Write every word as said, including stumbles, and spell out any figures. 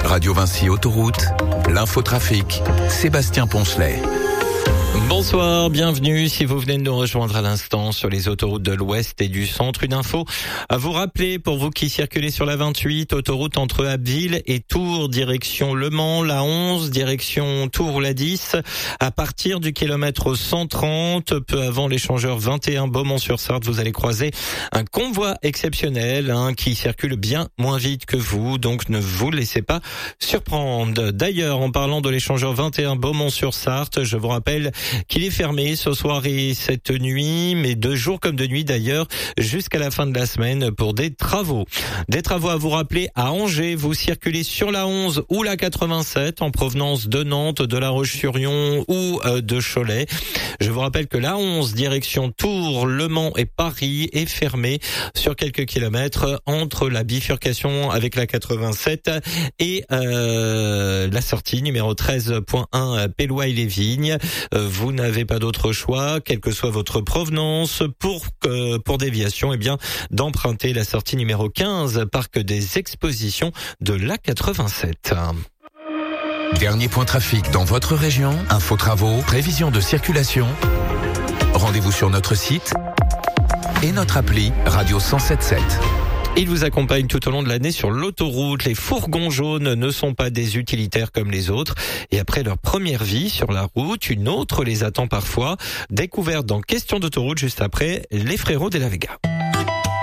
Radio Vinci Autoroute, l'infotrafic, Sébastien Poncelet. Bonsoir, bienvenue. Si vous venez de nous rejoindre à l'instant sur les autoroutes de l'Ouest et du Centre, une info à vous rappeler pour vous qui circulez sur la vingt-huit, autoroute entre Abbeville et Tours, direction Le Mans, la onze, direction Tours la dix, à partir du kilomètre cent trente, peu avant l'échangeur vingt et un Beaumont-sur-Sarthe, vous allez croiser un convoi exceptionnel hein, qui circule bien moins vite que vous, donc ne vous laissez pas surprendre. D'ailleurs, en parlant de l'échangeur vingt et un Beaumont-sur-Sarthe, je vous rappelle qu'il est fermé ce soir et cette nuit, mais de jour comme de nuit d'ailleurs, jusqu'à la fin de la semaine pour des travaux. Des travaux à vous rappeler à Angers, vous circulez sur la onze ou la quatre-vingt-sept en provenance de Nantes, de La Roche-sur-Yon ou euh, de Cholet. Je vous rappelle que la onze, direction Tours, Le Mans et Paris est fermée sur quelques kilomètres entre la bifurcation avec la quatre-vingt-sept et euh, la sortie numéro treize point un Pélois-les-Vignes. Euh, vous n'avez pas d'autre choix, quelle que soit votre provenance, pour euh, pour déviation, eh bien d'emprunter la sortie numéro quinze, parc des expositions de la quatre-vingt-sept. Dernier point trafic dans votre région, info travaux, prévision de circulation. Rendez-vous sur notre site et notre appli Radio cent sept virgule sept. Il vous accompagne tout au long de l'année sur l'autoroute. Les fourgons jaunes ne sont pas des utilitaires comme les autres. Et après leur première vie sur la route, une autre les attend parfois. Découverte dans Question d'autoroute juste après les Frérots de la Vega.